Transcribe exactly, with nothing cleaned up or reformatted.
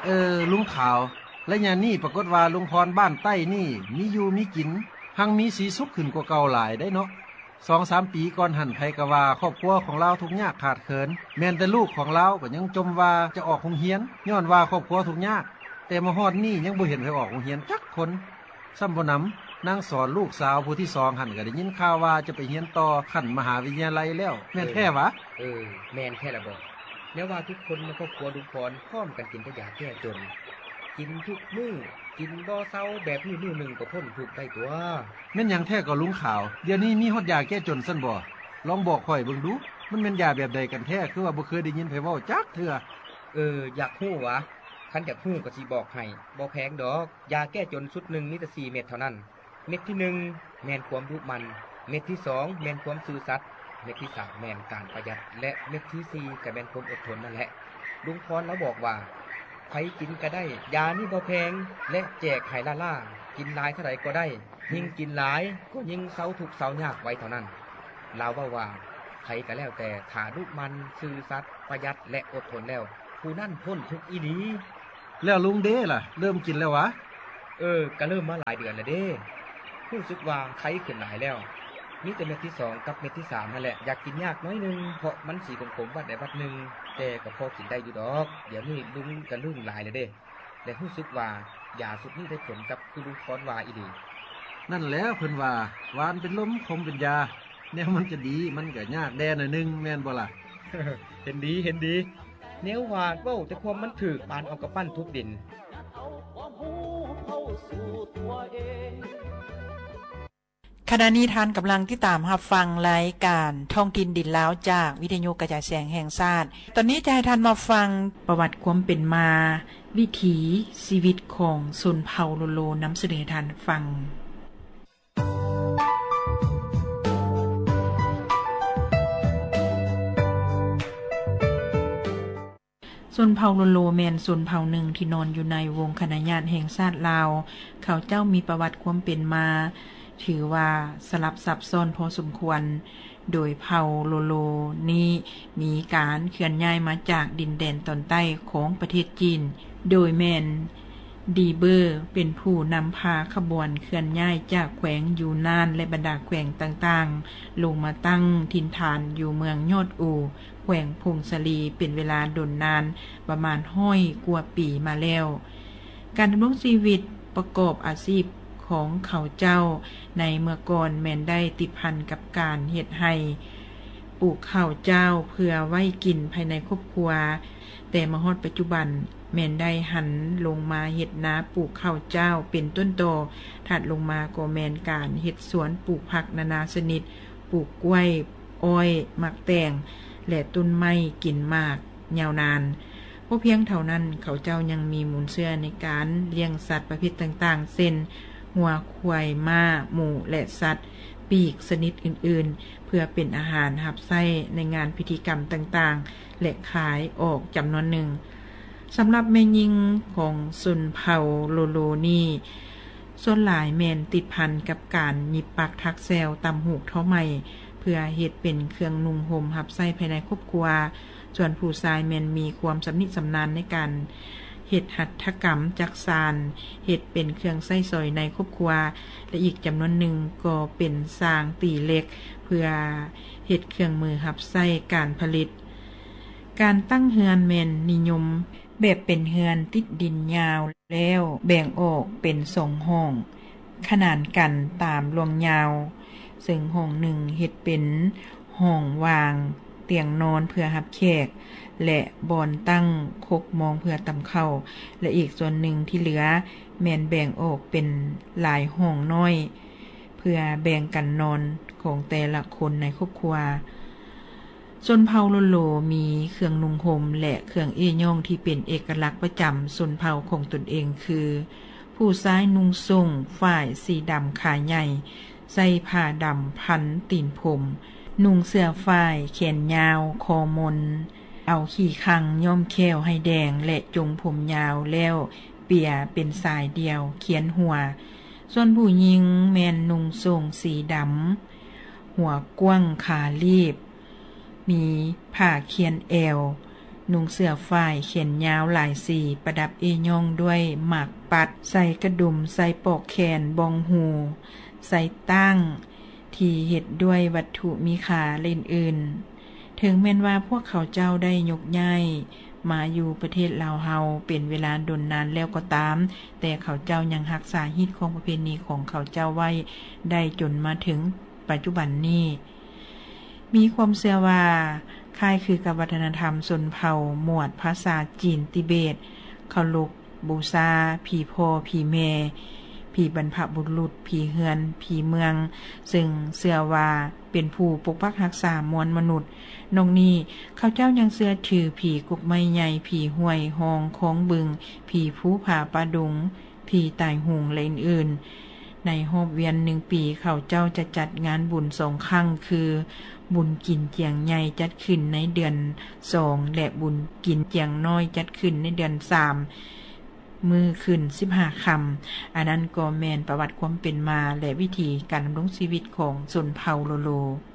เออลุงขาวและยามนี้ปรากฏว่าลุงพรบ้านใต้นี่มีอยู่มีกินหังมีสีสุขขึ้นกว่าเก่าหลายได้เนาะ สองสาม ปีก่อนหันไผก็ว่าครอบครัวของเราทุกข์ยากขาดเขินแม้นแต่ลูกของเราก็ยังจมว่าจะออกโรงเรียนย้อนว่าครอบครัวทุกข์ยากแต่มาฮอดนี้ยังบ่เห็นไผออกโรงเรียนจักคนซ้ำบ่นำนางสอนลูกสาวผู้ที่สองหันก็ได้ยินข่าวว่าจะไปเรียนต่อขั้นมหาวิทยาลัยแล้วแม่นแท้วะเออแม่นแค่ละบ่แม้ว่าทุกคนในครอบครัวลุงพรพร้อมกันกินแต่ยาแก้จนกินทุกมื้อกินบ่เซาแบบนี้มื้อนึงก็พ้นทุกข์ได้ตัวแม่นหยังแท้ก็ลุงขาวเดี๋ยวนี้มีฮอดยาแก้จนซั่นบ่ลองบอกข่อยเบิ่งดูมันแม่นยาแบบใดกันแท้คือว่าบ่เคยได้ยินไผเว้าจักเทื่อเอออยากฮู้วะคันอยากฮู้ก็สิบอกให้บ่แพงดอกยาแก้จนชุดนึงมีแต่สี่เม็ดเท่านั้นเม็ดที่หนึ่งแม่นความรุมันเม็ดที่สองแม่นความซื่อสัตย์เม็ดที่สามแม่นการประหยัดและเม็ดที่สี่ก็แม่นความอดทนนั่นแหละลุงพรแล้วบอกว่าใครกินก็ได้ยานี่บ่แพงและแจกให้ล่าๆกินหลายเท่าใดก็ได้ยิ่งกินหลายก็ยิ่งเซาทุกข์เซายากไว้เท่านั้นลาวว่าว่าใครก็แล้วแต่ถ้ารุมันซื่อสัตย์ประหยัดและอดทนแล้วผู้นั้นพ้นทุกข์อีหลีแล้วลุงเด้ล่ะเริ่มกินแล้ววะเออก็เริ่มมาหลายเดือนแล้วเด้รู้สึกว่าไข้ขึ้นหลายแล้วมีแต่เม็ดที่สองกับเม็ดที่สามนั่นแหละอยากกินยากน้อยนึงเพราะมันสีขมๆบัดใดบัดนึงแต่ก็พอกินได้อยู่ดอกเดี๋ยวนี้ลุงก็ลืมหลายแล้วเด้และรู้สึกว่ายาสุดนี้ได้ผลกับคือลุงพรว่าอีหลีนั่นแหละเพิ่นว่าหวานเป็นลมคมเป็นยาแนวมันจะดีมันก็ยากแดหน่อยนึงแม่นบ่ล่ะเห็นดีเห็นดีแนวหวานเว้าแต่ความมันถูกปานเอากระปั้นทุบดินขณะนี้ท่านกำลังที่ตามรับฟังรายการท่องถิ่นดินลาวจากวิทยุกระจายเสียงแห่งชาติตอนนี้จะให้ท่านมาฟังประวัติความเป็นมาวิถีชีวิตของชนเผ่าโลโลนำเสนอท่านฟังชนเผ่าโลโลแมนชนเผ่าหนึ่งที่นอนอยู่ในวงคณะญาติแห่งชาติลาวเขาเจ้ามีประวัติความเป็นมาถือว่าสลับซับซ้อนพอสมควรโดยเผ่าโลโลนี้มีการเคลื่อนย้ายมาจากดินแดนตอนใต้ของประเทศจีนโดยแมนดีเบอร์เป็นผู้นำพาขบวนเคลื่อนย้ายจากแขวงยูนานและบรรดาแขวงต่างๆลงมาตั้งถิ่นฐานอยู่เมืองยอดอู่แขวงพงศลีเป็นเวลาดนนานประมาณห้อยกว่าปีมาแล้วการดำรงชีวิตประกอบอาชีพของเขาเจ้าในเมื่อก่อนแม่นได้ติดพันกับการเฮ็ดไร่ปลูกข้าวเจ้าเพื่อไว้กินภายในครอบครัวแต่มาฮอดปัจจุบันแม่นได้หันลงมาเฮ็ดนาปลูกข้าวเจ้าเป็นต้นตอถัดลงมาก็แม่นการเฮ็ดสวนปลูกผักนานาชนิดปลูกกล้วยอ้อยมักแตงและต้นไม้กินมากยาวนานเพราะเพียงเท่านั้นเขาเจ้ายังมีมูลเชื่อในการเลี้ยงสัตว์ประเภทต่างๆเช่นหัวควายม้าหมูและสัตว์ปีกชนิดอื่นๆเพื่อเป็นอาหารหับไส้ในงานพิธีกรรมต่างๆและขายออกจำนวนหนึ่งสำหรับแม่หญิงของชนเผ่าโลโลนี่ส่วนหลายแม่นติดพันกับการหยิบปักทักแซวตำหูกเท้าใหม่เพื่อเฮ็ดเป็นเครื่องนุ่งห่มหับไส้ภายในครอบครัวส่วนผู้ชายแม่นมีความสำนิสำนานในการเฮ็ดหัตถกรรมจักสานเฮ็ดเป็นเครื่องใช้สอยในครอบครัวและอีกจำนวนหนึ่งก็เป็นสร้างตีเหล็กเพื่อเฮ็ดเครื่องมือหับไส้การผลิตการตั้งเฮือนแม่นนิยมแบบเป็นเฮือนติดดินยาวแล้วแบ่งออกเป็นสองห้องขนานกันตามรวงยาวซึ่งห้องหนึ่งเฮ็ดเป็นห้องวางเตียงนอนเพื่อรับแขกและบอนตั้งคกมองเพื่อตำเข้าและอีกส่วนหนึ่งที่เหลือแม่นแบ่งออกเป็นหลายห้องน้อยเพื่อแบ่งกันนอนของแต่ละคนในครอบครัวชนเผ่าโลโลมีเครื่องนุ่งห่มและเครื่องเอ้ยย่องที่เป็นเอกลักษณ์ประจำชนเผ่าของตนเองคือผู้ชายนุ่งทรงฝ่ายสีดำขาใหญ่ใส่ผ้าดำพันตีนผมนุ่งเสื้อฝ้ายแขนยาวคอมนเอาขี้คังย่อมแค้วให้แดงและจงผมยาวแล้วเปี่ยเป็นสายเดียวเขียนหัวส่วนผู้หญิงแม่นนุ่งทรงสีดำหัวกว้างขาลีบมีผ้าเขียนแอวนุ่งเสื้อฝ้ายเขียนยาวหลายสีประดับเอยองด้วยหมากปัดใส่กระดุมใส่ปอกแขนบองหูใส่ตั้งที่เฮ็ดด้วยวัตถุมีค่าเล่นอื่นถึงแม้นว่าพวกเขาเจ้าได้ยกย้ายมาอยู่ประเทศลาวเฮาเป็นเวลาดนนานแล้วก็ตามแต่เขาเจ้ายังรักษาฮีตของประเพณีของเขาเจ้าไว้ได้จนมาถึงปัจจุบันนี้มีความเชื่อว่าคล้ายคือกับวัฒนธรรมชนเผ่าหมวดภาษาจีนติเบตเคารพบูชาผีพ่อผีแม่ผีบรรพบุรุษผีเฮือนผีเมืองซึ่งเชื่อว่าเป็นผู้ปกปักรักษามวลมนุษย์นอกนี้เขาเจ้ายังเชื่อถือผีกุกไม้ใหญ่ผีห้วยหองของบึงผีภูผาปะดงผีตายหุงและอื่นๆในรอบเวียนหนึ่งปีเขาเจ้าจะจัดงานบุญสองครั้งคือบุญกินเจียงใหญ่จัดขึ้นในเดือนสองและบุญกินเจียงน้อยจัดขึ้นในเดือนสามมือขึ้นสิบห้าค่ำอันนั้นก็แม่นประวัติความเป็นมาและวิธีการดำรงชีวิตของชนเผ่าโลโล